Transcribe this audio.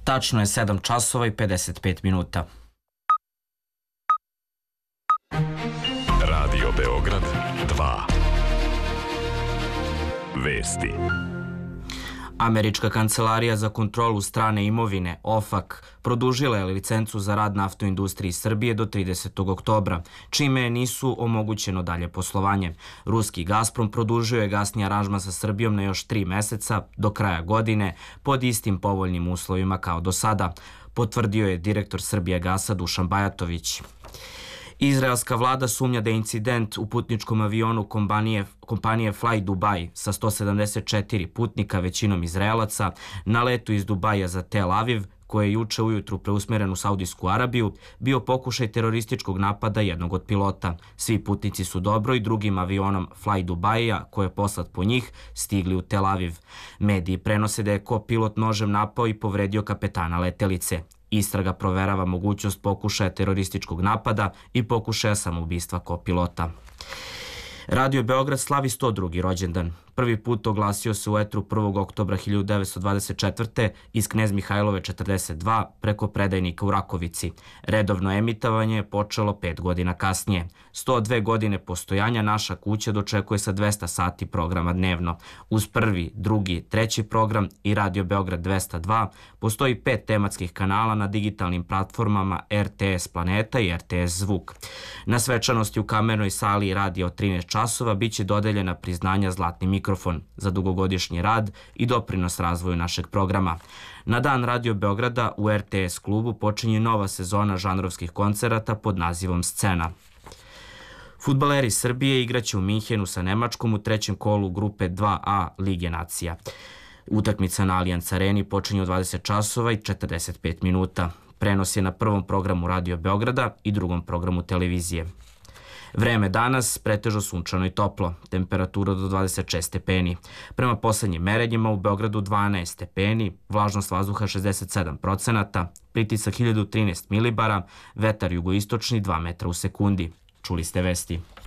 Tačno je 7 časova i 55 minuta. Radio Beograd 2. Vesti. Američka kancelarija za kontrolu strane imovine, OFAC, produžila je licencu za rad naftoindustriji Srbije do 30. oktobra, čime nisu omogućeno dalje poslovanje. Ruski Gazprom produžio je gasni aranžman sa Srbijom na još 3 meseca do kraja godine pod istim povoljnim uslovima kao do sada, potvrdio je direktor Srbijagasa Dušan Bajatović. Izraelska vlada sumnja da je incident u putničkom avionu kompanije Fly Dubai sa 174 putnika, većinom Izraelaca, na letu iz Dubaja za Tel Aviv, koji je juče ujutru preusmeren u Saudijsku Arabiju, bio pokušaj terorističkog napada jednog od pilota. Svi putnici su dobro i drugim avionom Fly Dubaija, koji je poslat po njih, stigli u Tel Aviv. Mediji prenose da je kopilot nožem napao i povredio kapetana letelice. Istraga proverava mogućnost pokušaja terorističkog napada i pokušaja samoubistva kopilota. Radio Beograd slavi 102. rođendan. Prvi put oglasio se u etru 1. oktobra 1924. iz Knez Mihajlove 42 preko predajnika u Rakovici. Redovno emitovanje je počelo 5 godina kasnije. 102 godine postojanja naša kuća dočekuje sa 200 sati programa dnevno. Uz prvi, drugi, treći program i Radio Beograd 202 postoji 5 tematskih kanala na digitalnim platformama RTS Planeta i RTS Zvuk. Na svečanosti u Kamernoj sali radija od 13 časova biće dodeljena priznanja Zlatni mikrofon za dugogodišnji rad i doprinos razvoju našeg programa. Na dan Radio Beograda u RTS klubu počinje nova sezona žanrovskih koncerata pod nazivom Scena. Fudbaleri Srbije igraće u Minhenu sa Nemačkom u trećem kolu grupe 2A Lige nacija. Utakmica na Allianz Areni počinje u 20 časova i 45 minuta. Prenos je na prvom programu Radio Beograda i drugom programu televizije. Vreme danas pretežno sunčano i toplo, temperatura do 26 stepeni. Prema poslednjim merenjima u Beogradu 12 stepeni, vlažnost vazduha 67%, pritisak 1013 milibara, vetar jugoistočni 2 metra u sekundi. Čuli ste vesti.